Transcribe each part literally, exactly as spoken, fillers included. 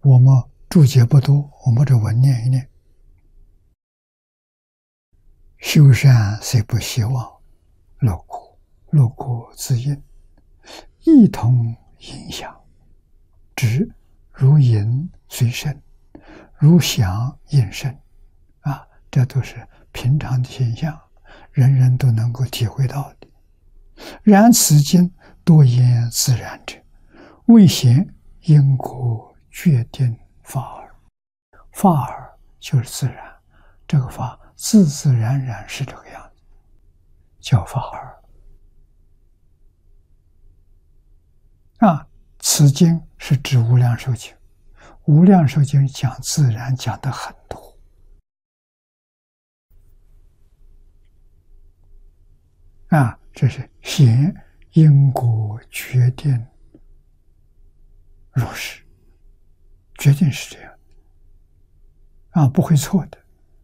我们注解不多，我们这文念一念：修善虽不希望，乐果乐果自应，一同影响，只如影随身，如响应声。啊，这都是平常的现象，人人都能够体会到的。然此经多言自然者，未显因果决定法耳。法耳就是自然，这个法自自然然是这个样子，叫法耳。啊，此经是指无量寿经，无量寿经讲自然讲的很多。啊，这是显因果决定如是，决定是这样啊，不会错的。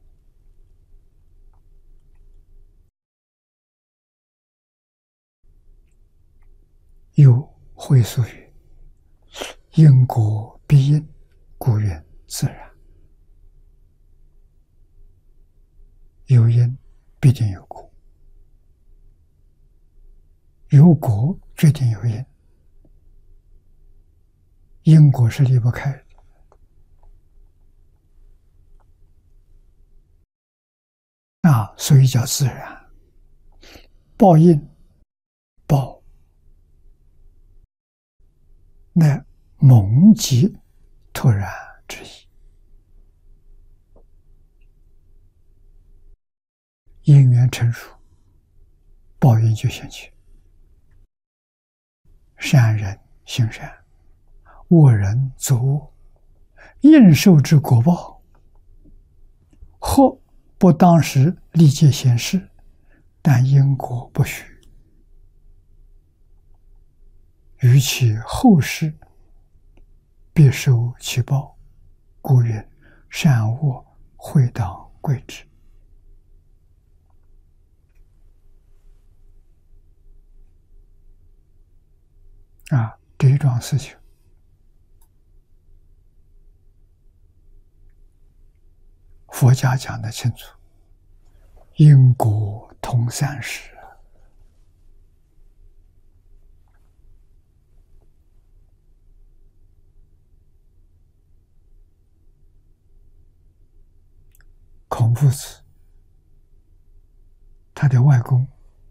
有会俗语：因果必应，故曰自然。有因必定有果，有果决定有因，因果是离不开的。啊，所以叫自然。报应，报乃蒙极突然之意，因缘成熟，报应就现起。善人行善，恶人作恶，应受之果报，或不当时立即显示，但因果不虚，于其后世必受其报，故曰善恶会当归之。啊，这一桩事情，佛家讲得清楚，因果同三世。孔夫子他的外公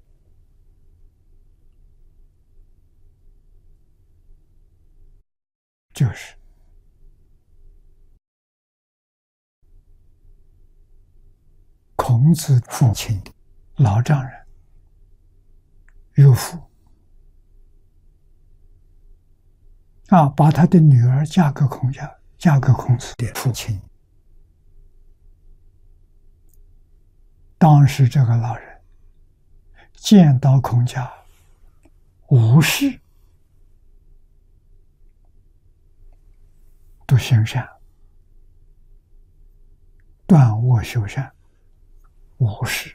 就是孔子父亲的老丈人岳父啊，把他的女儿嫁给孔家，嫁给孔子的父亲。当时这个老人见到孔家无事都行善，断恶修善，无事，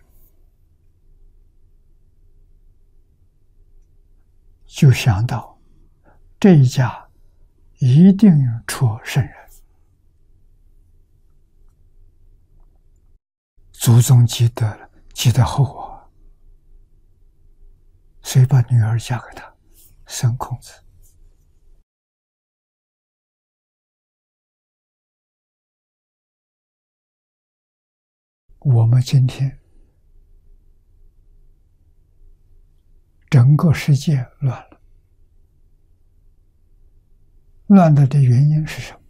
就想到这一家一定出圣人，祖宗积德了，积德厚啊，所以把女儿嫁给他，生孔子。我们今天整个世界乱了，乱了的原因是什么？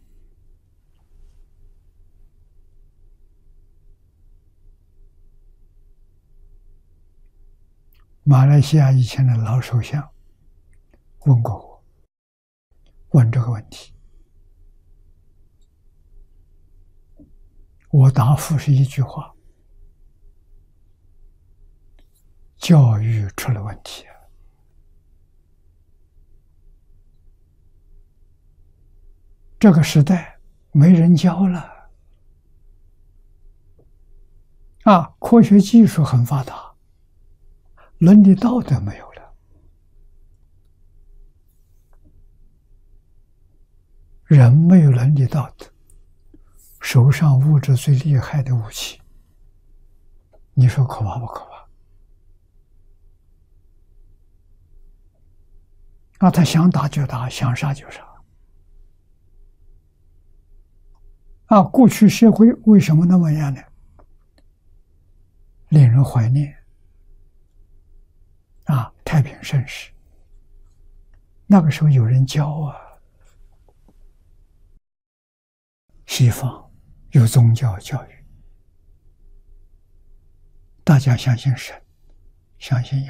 马来西亚以前的老首相问过我，问这个问题，我答复是一句话：教育出了问题。这个时代没人教了啊！科学技术很发达，伦理道德没有了人没有伦理道德，手上握着最厉害的武器，你说可怕不可怕？啊，他想打就打，想杀就杀。啊，过去社会为什么那么样呢？令人怀念。啊，太平盛世，那个时候有人教啊，西方有宗教教育，大家相信神，相信